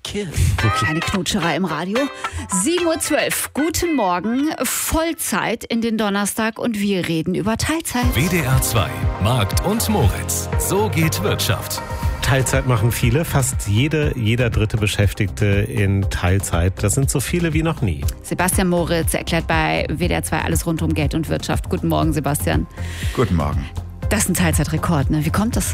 kid. Kleine Knutscherei im Radio. 7:12 Uhr. Guten Morgen. Vollzeit in den Donnerstag und wir reden über Teilzeit. WDR 2. Markt und Moritz. So geht Wirtschaft. Teilzeit machen viele, fast jeder dritte Beschäftigte in Teilzeit. Das sind so viele wie noch nie. Sebastian Moritz erklärt bei WDR 2 alles rund um Geld und Wirtschaft. Guten Morgen, Sebastian. Guten Morgen. Das ist ein Teilzeitrekord, ne? Wie kommt das?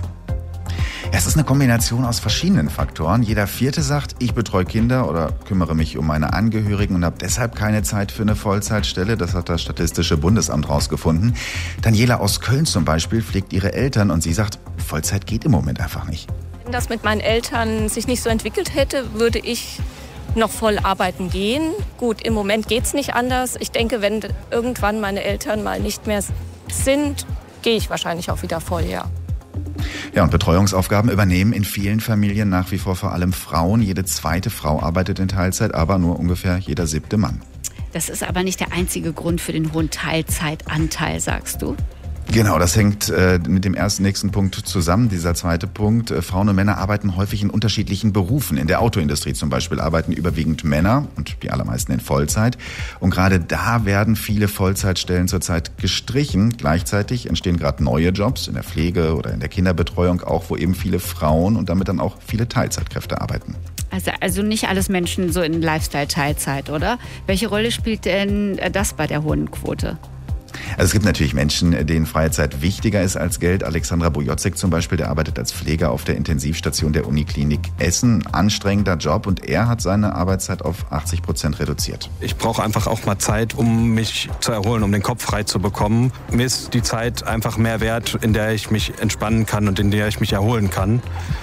Es ist eine Kombination aus verschiedenen Faktoren. Jeder Vierte sagt, ich betreue Kinder oder kümmere mich um meine Angehörigen und habe deshalb keine Zeit für eine Vollzeitstelle. Das hat das Statistische Bundesamt rausgefunden. Daniela aus Köln zum Beispiel pflegt ihre Eltern und sie sagt, Vollzeit geht im Moment einfach nicht. Wenn das mit meinen Eltern sich nicht so entwickelt hätte, würde ich noch voll arbeiten gehen. Gut, im Moment geht's nicht anders. Ich denke, wenn irgendwann meine Eltern mal nicht mehr sind, gehe ich wahrscheinlich auch wieder voll, ja. Ja, und Betreuungsaufgaben übernehmen in vielen Familien nach wie vor allem Frauen. Jede zweite Frau arbeitet in Teilzeit, aber nur ungefähr jeder 7. Mann. Das ist aber nicht der einzige Grund für den hohen Teilzeitanteil, sagst du? Genau, das hängt mit dem nächsten Punkt zusammen, dieser zweite Punkt. Frauen und Männer arbeiten häufig in unterschiedlichen Berufen. In der Autoindustrie zum Beispiel arbeiten überwiegend Männer und die allermeisten in Vollzeit. Und gerade da werden viele Vollzeitstellen zurzeit gestrichen. Gleichzeitig entstehen gerade neue Jobs in der Pflege oder in der Kinderbetreuung, auch wo eben viele Frauen und damit dann auch viele Teilzeitkräfte arbeiten. Also nicht alles Menschen so in Lifestyle-Teilzeit, oder? Welche Rolle spielt denn das bei der hohen Quote? Also es gibt natürlich Menschen, denen Freizeit wichtiger ist als Geld. Alexandra Bojotzek zum Beispiel, der arbeitet als Pfleger auf der Intensivstation der Uniklinik Essen. Anstrengender Job und er hat seine Arbeitszeit auf 80% reduziert. Ich brauche einfach auch mal Zeit, um mich zu erholen, um den Kopf frei zu bekommen. Mir ist die Zeit einfach mehr wert, in der ich mich entspannen kann und in der ich mich erholen kann.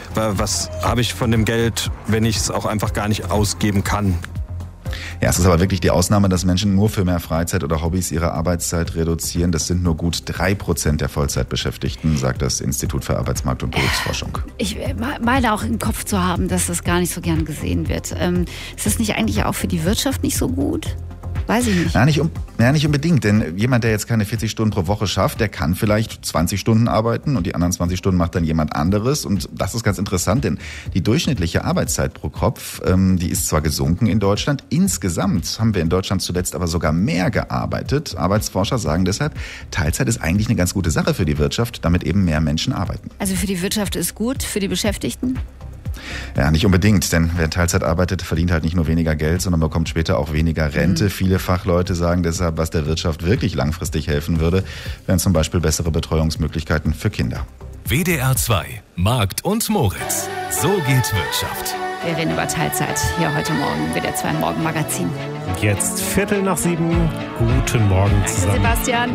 Was habe ich von dem Geld, wenn ich es auch einfach gar nicht ausgeben kann? Ja, es ist aber wirklich die Ausnahme, dass Menschen nur für mehr Freizeit oder Hobbys ihre Arbeitszeit reduzieren. Das sind nur gut 3% der Vollzeitbeschäftigten, sagt das Institut für Arbeitsmarkt- und Berufsforschung. Ich meine auch im Kopf zu haben, dass das gar nicht so gern gesehen wird. Ist das nicht eigentlich auch für die Wirtschaft nicht so gut? Weiß ich nicht. Nicht unbedingt, denn jemand, der jetzt keine 40 Stunden pro Woche schafft, der kann vielleicht 20 Stunden arbeiten und die anderen 20 Stunden macht dann jemand anderes. Und das ist ganz interessant, denn die durchschnittliche Arbeitszeit pro Kopf, die ist zwar gesunken in Deutschland, insgesamt haben wir in Deutschland zuletzt aber sogar mehr gearbeitet. Arbeitsforscher sagen deshalb, Teilzeit ist eigentlich eine ganz gute Sache für die Wirtschaft, damit eben mehr Menschen arbeiten. Also für die Wirtschaft ist gut, für die Beschäftigten? Ja, nicht unbedingt, denn wer Teilzeit arbeitet, verdient halt nicht nur weniger Geld, sondern bekommt später auch weniger Rente. Viele Fachleute sagen deshalb, was der Wirtschaft wirklich langfristig helfen würde, wären zum Beispiel bessere Betreuungsmöglichkeiten für Kinder. WDR 2. Markt und Moritz. So geht Wirtschaft. Wir reden über Teilzeit hier heute Morgen, WDR 2 Morgenmagazin. Jetzt 6:15. Guten Morgen zusammen. Danke, Sebastian.